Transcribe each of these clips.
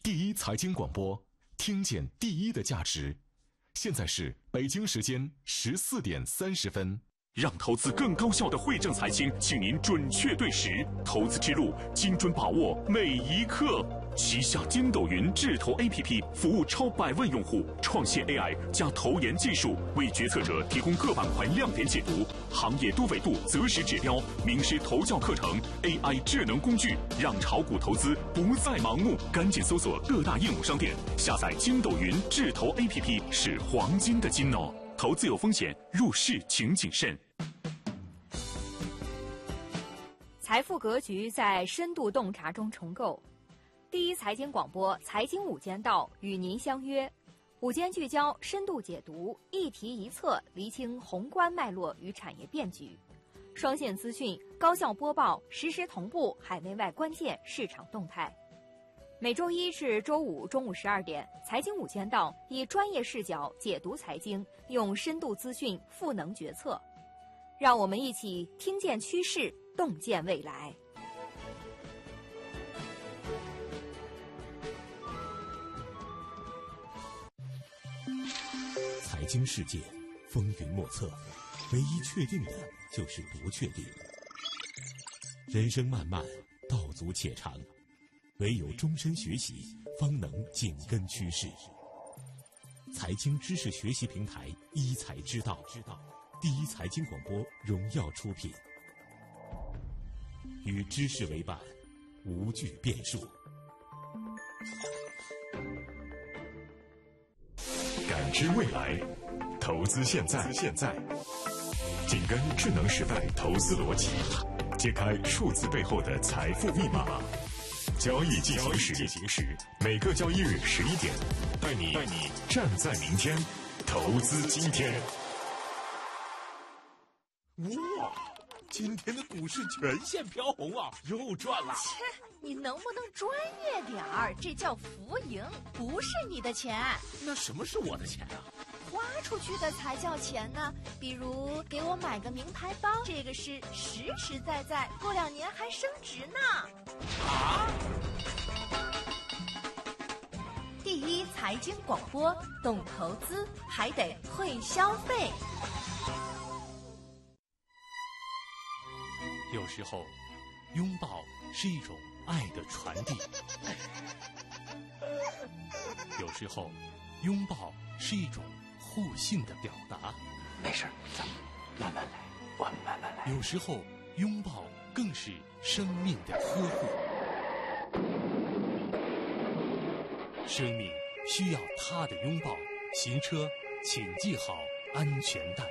第一财经广播，听见第一的价值。现在是北京时间14点30分。 让投资更高效的惠正财经，请您准确对时，投资之路精准把握每一刻。旗下筋斗云智投 APP 服务超100万用户，创新 AI 加投研技术，为决策者提供各板块亮点解读、行业多维度择时指标、名师投教课程、AI 智能工具，让炒股投资不再盲目。赶紧搜索各大应用商店，下载筋斗云智投 APP， 是黄金的金哦。投资有风险，入市请谨慎。 财富格局在深度洞察中重构。第一财经广播财经午间道与您相约，午间聚焦，深度解读，一题一策，厘清宏观脉络与产业变局，双线资讯，高效播报，实时同步海内外关键市场动态。每周一至周五中午12点，财经午间道以专业视角解读财经，用深度资讯赋能决策。让我们一起听见趋势，洞见未来。 财经世界风云莫测，唯一确定的就是不确定。人生漫漫，道阻且长，唯有终身学习，方能紧跟趋势。财经知识学习平台一财之道，第一财经广播荣耀出品，与知识为伴，无惧变数。 感知未来，投资现在，紧跟智能时代投资逻辑，揭开数字背后的财富密码。交易进行时，每个交易日11点，带你站在明天，投资今天。 哇，今天的股市全线飘红啊，又赚了。 切，你能不能专业点儿？这叫浮盈，不是你的钱。 那什么是我的钱啊？ 花出去的才叫钱呢。比如给我买个名牌包，这个是实实在在，过2年还升值呢。 啊！ 第一财经广播，懂投资还得会消费。 有时候，拥抱是一种爱的传递；有时候，拥抱是一种互信的表达。 没事，咱们慢慢来，我们慢慢来。 有时候，拥抱更是生命的呵护。生命需要他的拥抱。行车，请系好安全带。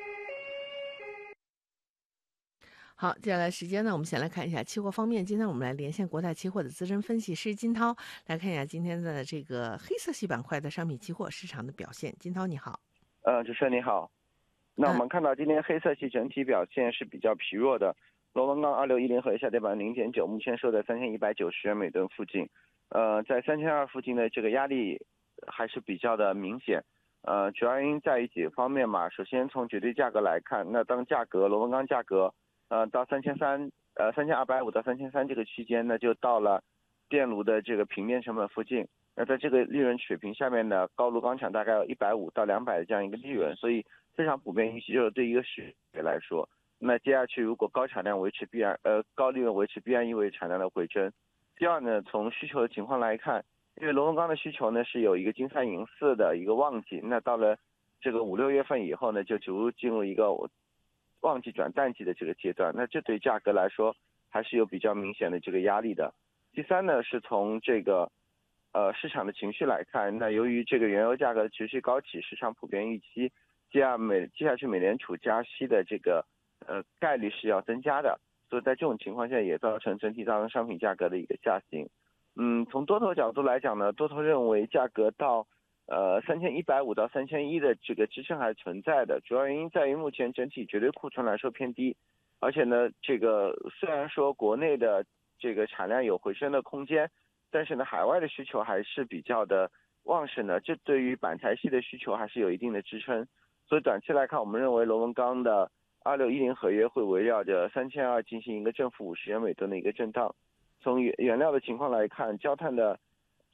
好，接下来时间呢，我们先来看一下期货方面。今天我们来连线国泰期货的资深分析师金涛，来看一下今天的这个黑色系板块的商品期货市场的表现。金涛你好。 主持人你好。那我们看到今天黑色系整体表现是比较疲弱的，螺纹钢2610合约下跌0.9%，目前收在3190元每吨附近。在3200附近的这个压力还是比较的明显。主要原因在于几个方面嘛。首先从绝对价格来看，那当价格螺纹钢价格到3250到3300这个区间呢，就到了电炉的这个平面成本附近。那在这个利润水平下面呢，高炉钢厂大概有150到200的这样一个利润，所以非常普遍预期就是对一个市场来说，那接下去如果高产量维持高利润维持必然意味着产量的回升。第二呢，从需求的情况来看，因为螺纹钢的需求呢是有一个金3银4的一个旺季，那到了这个5、6月份以后呢，就逐步进入一个旺季转淡季的这个阶段，那这对价格来说还是有比较明显的这个压力的。第三呢，是从这个市场的情绪来看，那由于这个原油价格持续高企，市场普遍预期接下去美联储加息的这个概率是要增加的，所以在这种情况下也造成商品价格的一个下行。从多头角度来讲呢，多头认为价格到3150到3100的这个支撑还存在的，主要原因在于目前整体绝对库存来说偏低，而且呢，这个虽然说国内的这个产量有回升的空间，但是呢，海外的需求还是比较的旺盛的，这对于板材系的需求还是有一定的支撑。所以短期来看，我们认为螺纹钢的2610合约会围绕着3200进行一个正负50元每吨的一个震荡。从原料的情况来看，焦炭的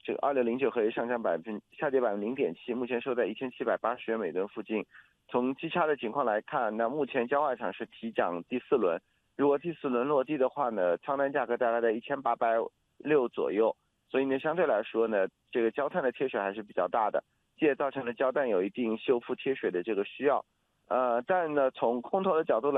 这个2609合约下跌0.7%，目前收在1780元每吨附近。从基差的情况来看，那目前焦化厂是提涨第4轮，如果第4轮落地的话呢，仓单价格大概在1860左右，所以呢，相对来说呢，这个焦炭的贴水还是比较大的，这也造成了焦炭有一定修复贴水的这个需要。但呢，从空头的角度来